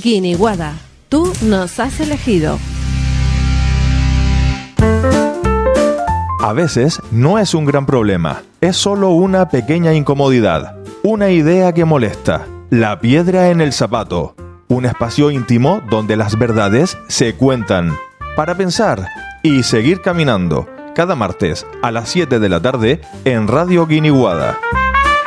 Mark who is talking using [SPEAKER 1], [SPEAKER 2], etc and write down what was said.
[SPEAKER 1] Guiniguada, tú nos has elegido.
[SPEAKER 2] A veces no es un gran problema, es solo una pequeña incomodidad, una idea que molesta, la piedra en el zapato, un espacio íntimo donde las verdades se cuentan, para pensar y seguir caminando, cada martes a las 7 de la tarde en Radio Guiniguada.